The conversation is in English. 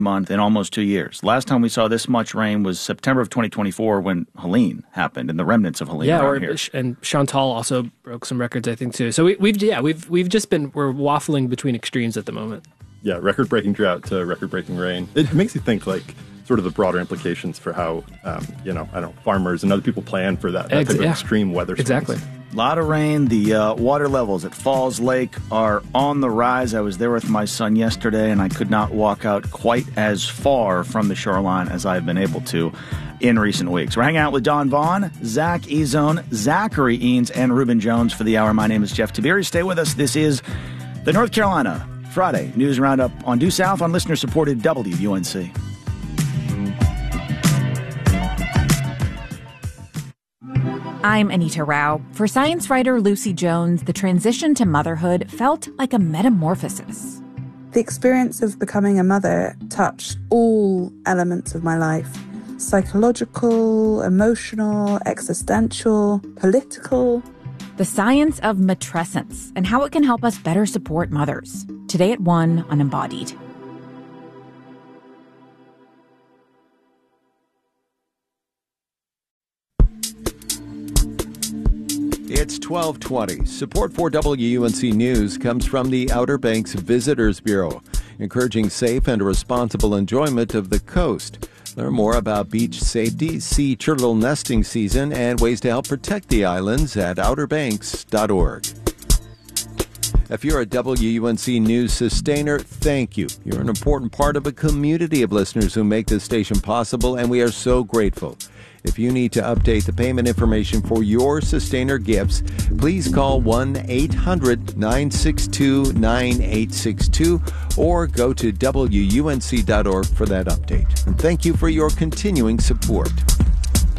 month in almost 2 years. Last time we saw this much rain was September of 2024 when Helene happened and the remnants of Helene around here. And Chantal also broke some records, I think, too. So we've just been waffling between extremes at the moment. Yeah, record-breaking drought to record-breaking rain. It makes you think, like, sort of the broader implications for how, farmers and other people plan for that type of extreme weather. Exactly. A lot of rain. The water levels at Falls Lake are on the rise. I was there with my son yesterday, and I could not walk out quite as far from the shoreline as I've been able to in recent weeks. We're hanging out with Don Vaughn, Zach Ezone, Zachary Eanes, and Reuben Jones for the hour. My name is Jeff Tiberi. Stay with us. This is the North Carolina Friday News Roundup on Due South on listener-supported WUNC. I'm Anita Rao. For science writer Lucy Jones, the transition to motherhood felt like a metamorphosis. The experience of becoming a mother touched all elements of my life. Psychological, emotional, existential, political. The science of matrescence and how it can help us better support mothers. Today at 1 on Embodied. It's 12:20. Support for WUNC News comes from the Outer Banks Visitors Bureau, encouraging safe and responsible enjoyment of the coast. Learn more about beach safety, sea turtle nesting season, and ways to help protect the islands at outerbanks.org. If you're a WUNC News sustainer, thank you. You're an important part of a community of listeners who make this station possible, and we are so grateful. If you need to update the payment information for your sustainer gifts, please call 1-800-962-9862 or go to WUNC.org for that update. And thank you for your continuing support.